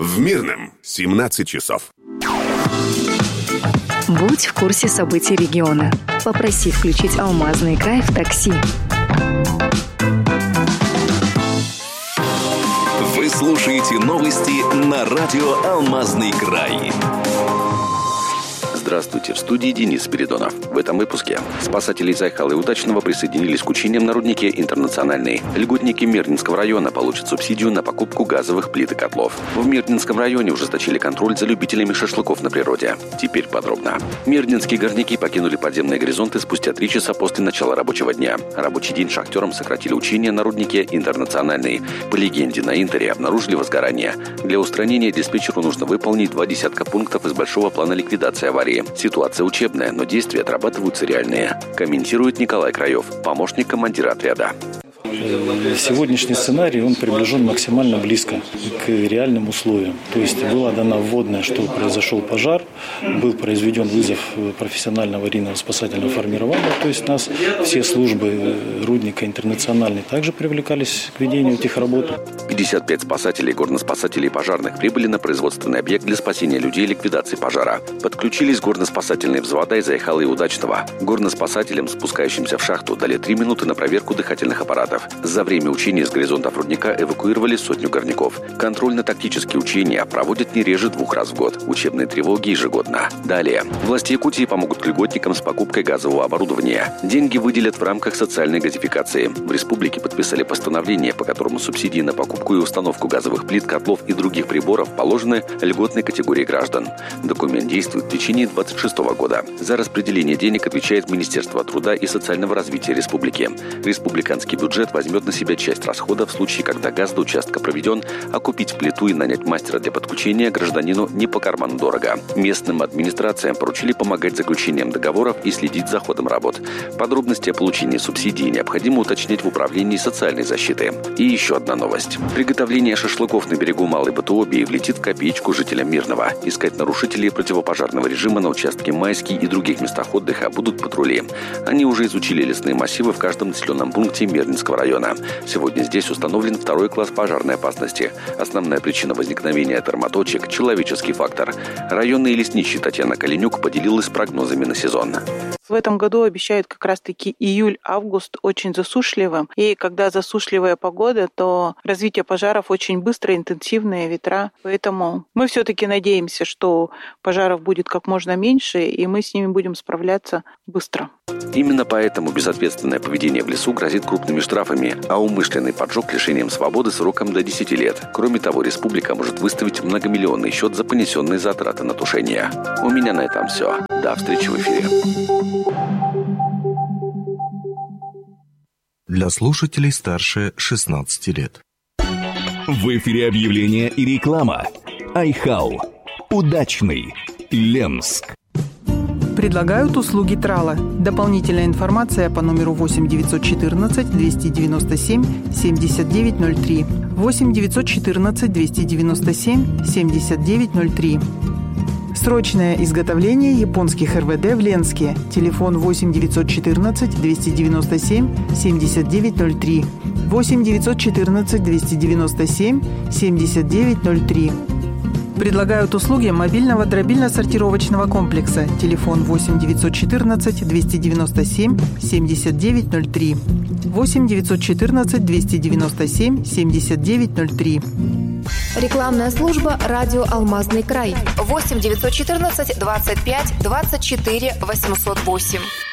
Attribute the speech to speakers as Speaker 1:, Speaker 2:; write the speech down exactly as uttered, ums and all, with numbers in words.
Speaker 1: В Мирном семнадцать часов.
Speaker 2: Будь в курсе событий региона. Попроси включить «Алмазный край» в такси.
Speaker 3: Вы слушаете новости на радио «Алмазный край». Здравствуйте, в студии Денис Спиридонов. В этом выпуске спасатели из Айхала и Удачного присоединились к учениям на руднике «Интернациональный». Льготники Мирнинского района получат субсидию на покупку газовых плит и котлов. В Мирнинском районе ужесточили контроль за любителями шашлыков на природе. Теперь подробно. Мирнинские горняки покинули подземные горизонты спустя три часа после начала рабочего дня. Рабочий день шахтерам сократили учения на руднике «Интернациональный». По легенде, на Интере обнаружили возгорание. Для устранения диспетчеру нужно выполнить два десятка пунктов из большого плана ликвидации аварии. Ситуация учебная, но действия отрабатываются реальные. Комментирует Николай Краев, помощник командира отряда.
Speaker 4: Сегодняшний сценарий, он приближен максимально близко к реальным условиям. То есть была дана вводная, что произошел пожар, был произведен вызов профессионального аварийного спасательного формирования. То есть нас все службы рудника «Интернациональный» также привлекались к ведению этих работ.
Speaker 3: пятьдесят пять спасателей, горноспасателей и пожарных прибыли на производственный объект для спасения людей и ликвидации пожара. Подключились горноспасательные взвода из Айхала и Удачного. Горноспасателям, спускающимся в шахту, дали три минуты на проверку дыхательных аппаратов. За время учений с горизонтов рудника эвакуировали сотню горняков. Контрольно-тактические учения проводят не реже двух раз в год. Учебные тревоги ежегодно. Далее. Власти Якутии помогут льготникам с покупкой газового оборудования. Деньги выделят в рамках социальной газификации. В республике подписали постановление, по которому субсидии на покупку и установку газовых плит, котлов и других приборов положены льготной категории граждан. Документ действует в течение двадцать шестого года. За распределение денег отвечает Министерство труда и социального развития республики. Республиканский бюджет возьмет на себя часть расходов в случае, когда газ до участка проведен, а купить плиту и нанять мастера для подключения гражданину не по карману дорого. Местным администрациям поручили помогать заключением договоров и следить за ходом работ. Подробности о получении субсидий необходимо уточнять в Управлении социальной защиты. И еще одна новость. Приготовление шашлыков на берегу Малой Батуоби влетит в копеечку жителям Мирного. Искать нарушителей противопожарного режима на участке Майский и других местах отдыха будут патрули. Они уже изучили лесные массивы в каждом населенном пункте Мирнинского района. Сегодня здесь установлен второй класс пожарной опасности. Основная причина возникновения термоточек – человеческий фактор. Районный лесничий Татьяна Калинюк поделилась прогнозами на сезон.
Speaker 5: В этом году обещают как раз-таки июль-август очень засушливым. И когда засушливая погода, то развитие пожаров очень быстрое, интенсивные ветра. Поэтому мы все-таки надеемся, что пожаров будет как можно меньше, и мы с ними будем справляться быстро.
Speaker 3: Именно поэтому безответственное поведение в лесу грозит крупными штрафами, а умышленный поджог лишением свободы сроком до десяти лет. Кроме того, республика может выставить многомиллионный счет за понесенные затраты на тушение. У меня на этом все. До встречи в эфире.
Speaker 6: Для слушателей старше шестнадцати лет.
Speaker 3: В эфире объявления и реклама. Айхал. Удачный. Ленск.
Speaker 7: Предлагают услуги трала. Дополнительная информация по номеру восемь девятьсот четырнадцать двести девяносто семь семьдесят девять ноль три. восемь девятьсот четырнадцать двести девяносто семь семьдесят девять ноль три. Срочное изготовление японских эр вэ дэ в Ленске. Телефон восемь девятьсот четырнадцать двести девяносто семь семьдесят девять ноль три. восемь девятьсот четырнадцать двести девяносто семь семьдесят девять ноль три. Предлагают услуги мобильного дробильно-сортировочного комплекса. Телефон восемь девятьсот четырнадцать двести девяносто семь семьдесят девять ноль три. восемь девятьсот четырнадцать двести девяносто семь семьдесят девять ноль три.
Speaker 8: Рекламная служба «Радио Алмазный край». восемь девятьсот четырнадцать двадцать пять двадцать четыре восемьсот восемь.